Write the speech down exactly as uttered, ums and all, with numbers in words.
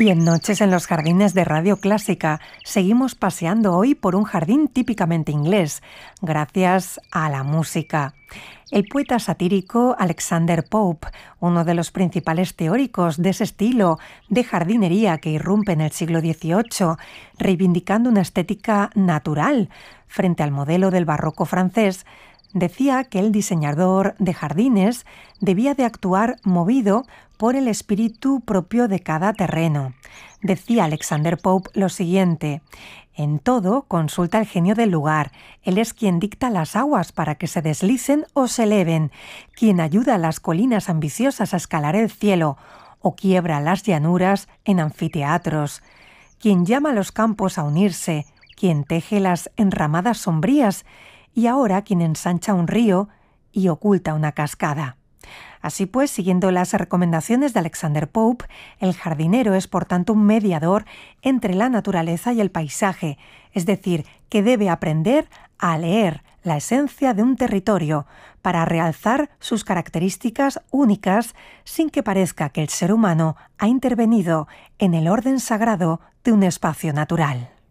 Y en Noches en los Jardines de Radio Clásica seguimos paseando hoy por un jardín típicamente inglés, gracias a la música. El poeta satírico Alexander Pope, uno de los principales teóricos de ese estilo de jardinería que irrumpe en el siglo dieciocho, reivindicando una estética natural frente al modelo del barroco francés, decía que el diseñador de jardines debía de actuar movido por el espíritu propio de cada terreno. Decía Alexander Pope lo siguiente: en todo consulta el genio del lugar. Él es quien dicta las aguas para que se deslicen o se eleven, quien ayuda a las colinas ambiciosas a escalar el cielo o quiebra las llanuras en anfiteatros, quien llama a los campos a unirse, quien teje las enramadas sombrías y ahora quien ensancha un río y oculta una cascada. Así pues, siguiendo las recomendaciones de Alexander Pope, el jardinero es por tanto un mediador entre la naturaleza y el paisaje, es decir, que debe aprender a leer la esencia de un territorio para realzar sus características únicas sin que parezca que el ser humano ha intervenido en el orden sagrado de un espacio natural.